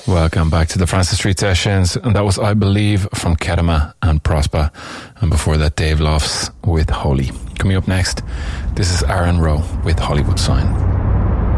Welcome back to the Francis Street Sessions, and that was I Believe from Kedema and Prosper, and before that Dave Lofts with Holy. Coming up next, this is Aaron Rowe with Hollywood Sign.